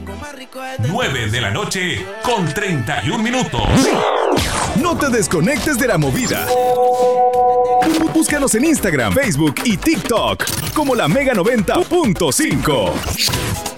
9:31 No te desconectes de la movida. Búscanos en Instagram, Facebook y TikTok como La Mega 90.5.